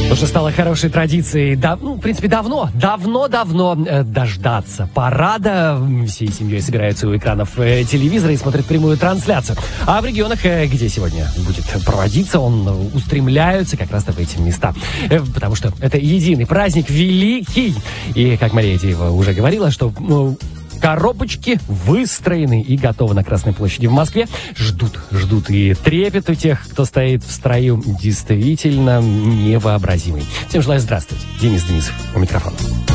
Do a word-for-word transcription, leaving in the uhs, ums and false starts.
Уже стало хорошей традицией, да, ну, в принципе, давно, давно-давно э, дождаться парада. Всей семьей собираются у экранов э, телевизора и смотрят прямую трансляцию. А в регионах, э, где сегодня будет проводиться, он э, устремляются как раз-то в эти места. Э, потому что это единый праздник великий. И, как Мария Деева уже говорила, что... Ну, коробочки выстроены и готовы на Красной площади в Москве. Ждут, ждут. И трепет у тех, кто стоит в строю, действительно невообразимый. Всем желаю здравствовать. Денис Денисов у микрофона.